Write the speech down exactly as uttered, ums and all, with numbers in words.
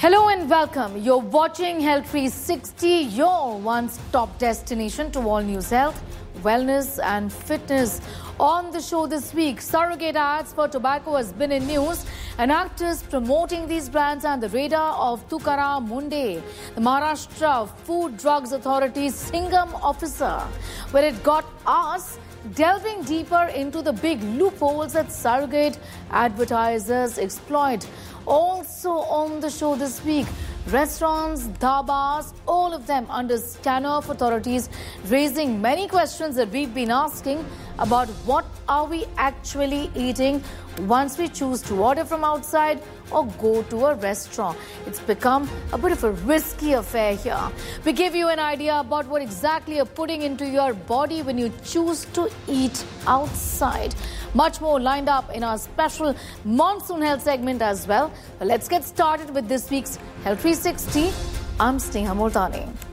Hello and welcome. You're watching Health three sixty, your one-stop destination to all news health, wellness and fitness. On the show this week, surrogate ads for tobacco has been in news and actors promoting these brands on the radar of Tukaram Munde, the Maharashtra Food Drugs Authority's Singham officer, where it got us delving deeper into the big loopholes that surrogate advertisers exploit. Also on the show this week, restaurants, dhabas, all of them under scanner of authorities, raising many questions that we've been asking about what are we actually eating once we choose to order from outside or go to a restaurant. It's become a bit of a risky affair here. We give you an idea about what exactly you're putting into your body when you choose to eat outside. Much more lined up in our special Monsoon Health segment as well. But let's get started with this week's Health three sixty. I'm Sneha Multani.